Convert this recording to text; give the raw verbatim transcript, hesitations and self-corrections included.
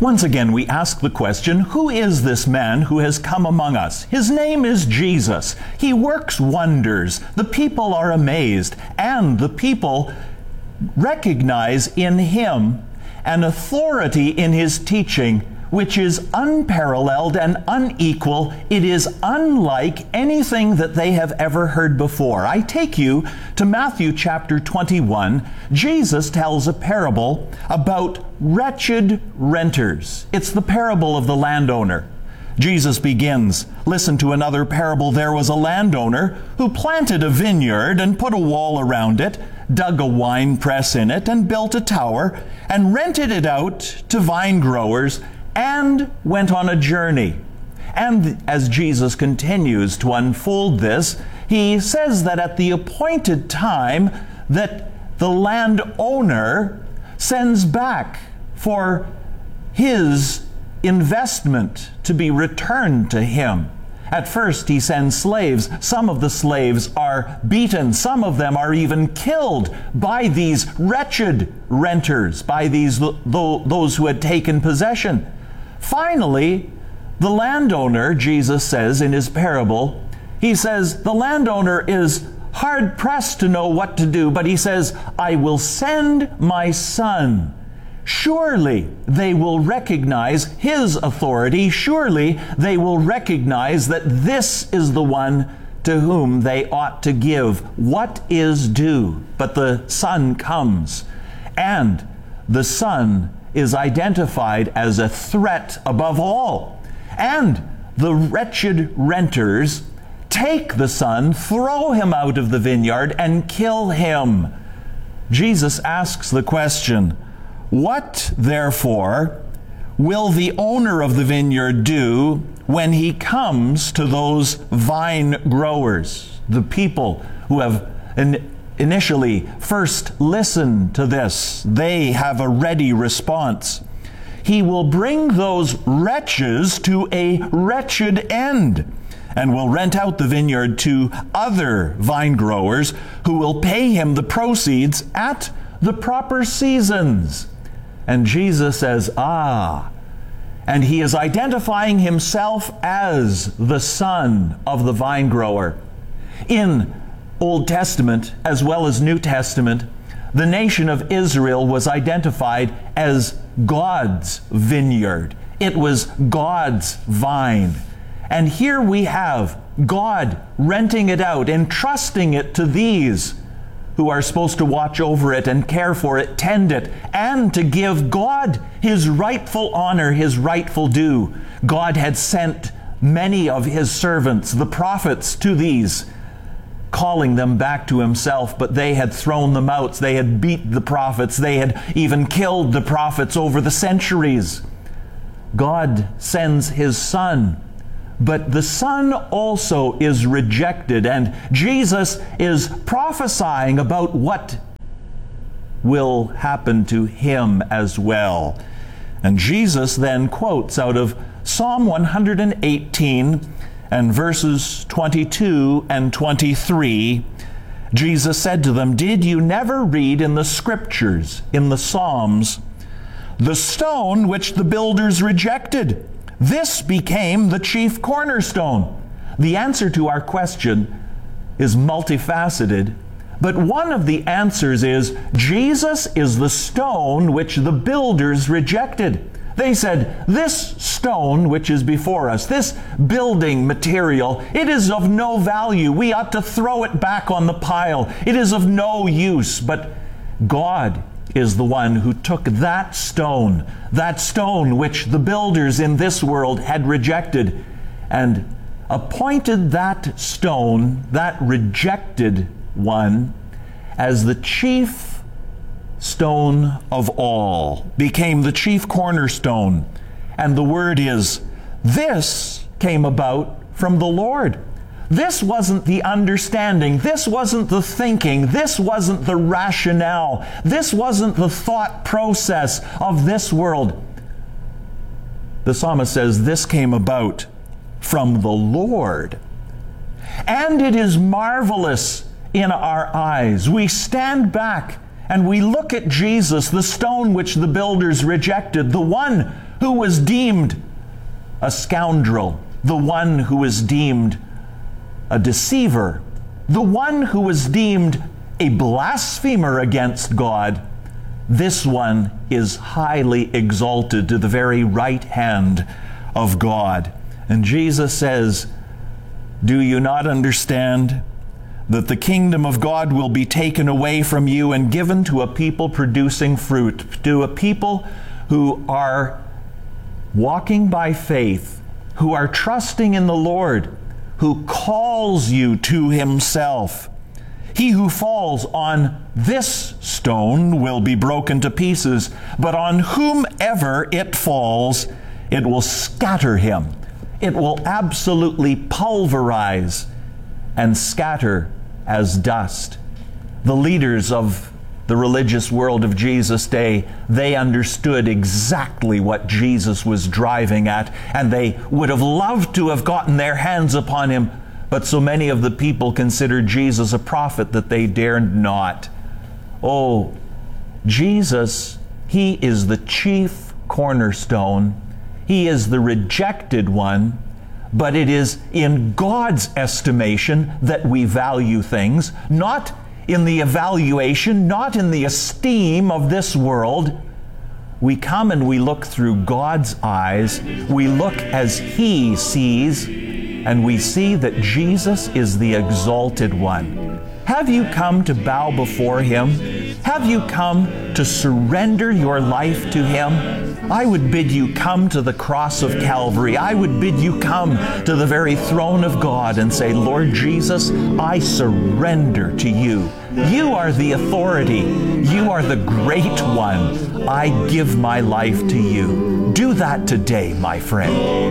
Once again, we ask the question, who is this man who has come among us? His name is Jesus. He works wonders. The people are amazed, and the people recognize in him an authority in his teaching which is unparalleled and unequal. It is unlike anything that they have ever heard before. I take you to Matthew chapter twenty-one. Jesus tells a parable about wretched renters. It's the parable of the landowner. Jesus begins, listen to another parable. There was a landowner who planted a vineyard and put a wall around it, dug a wine press in it, and built a tower, and rented it out to vine growers, and went on a journey. And as Jesus continues to unfold this, he says that at the appointed time that the landowner sends back for his investment to be returned to him. At first he sends slaves. Some of the slaves are beaten. Some of them are even killed by these wretched renters, by these those who had taken possession. Finally, the landowner, Jesus says in his parable, he says the landowner is hard-pressed to know what to do, but he says, I will send my son. Surely they will recognize his authority. Surely they will recognize that this is the one to whom they ought to give what is due. But the son comes, and the son is identified as a threat above all. And the wretched renters take the son, throw him out of the vineyard, and kill him. Jesus asks the question, what, therefore, will the owner of the vineyard do when he comes to those vine growers, the people who have in, initially first listened to this? They have a ready response. He will bring those wretches to a wretched end, and will rent out the vineyard to other vine growers who will pay him the proceeds at the proper seasons. And Jesus says, ah, and he is identifying himself as the son of the vine grower. In Old Testament as well as New Testament, the nation of Israel was identified as God's vineyard. It was God's vine. And here we have God renting it out, entrusting it to these who are supposed to watch over it and care for it, tend it, and to give God his rightful honor, his rightful due. God had sent many of his servants, the prophets, to these, calling them back to himself, but they had thrown them out. They had beat the prophets. They had even killed the prophets over the centuries. God sends his son, but the son also is rejected, and Jesus is prophesying about what will happen to him as well. And Jesus then quotes out of Psalm one hundred eighteen and verses twenty-two and twenty-three. Jesus said to them, did you never read in the scriptures, in the Psalms, the stone which the builders rejected, this became the chief cornerstone? The answer to our question is multifaceted, but one of the answers is Jesus is the stone which the builders rejected. They said, this stone which is before us, this building material, it is of no value. We ought to throw it back on the pile. It is of no use. But God is the one who took that stone, that stone which the builders in this world had rejected, and appointed that stone, that rejected one, as the chief stone of all, became the chief cornerstone. And the word is, this came about from the Lord. This wasn't the understanding. This wasn't the thinking. This wasn't the rationale. This wasn't the thought process of this world. The psalmist says this came about from the Lord. And it is marvelous in our eyes. We stand back And we look at Jesus, the stone which the builders rejected, the one who was deemed a scoundrel, the one who was deemed a deceiver, the one who was deemed a blasphemer against God. This one is highly exalted to the very right hand of God. And Jesus says, do you not understand that the kingdom of God will be taken away from you and given to a people producing fruit, to a people who are walking by faith, who are trusting in the Lord, who calls you to Himself. He who falls on this stone will be broken to pieces, but on whomever it falls, it will scatter him. It will absolutely pulverize and scatter as dust. The leaders of the religious world of Jesus' day, they understood exactly what Jesus was driving at, and they would have loved to have gotten their hands upon Him, but so many of the people considered Jesus a prophet that they dared not. Oh, Jesus, He is the chief cornerstone. He is the rejected one. But it is in God's estimation that we value things, not in the evaluation, not in the esteem of this world. We come and we look through God's eyes. We look as He sees, and we see that Jesus is the exalted one. Have you come to bow before Him? Have you come to surrender your life to Him? I would bid you come to the cross of Calvary. I would bid you come to the very throne of God and say, Lord Jesus, I surrender to you. You are the authority. You are the great one. I give my life to you. Do that today, my friend.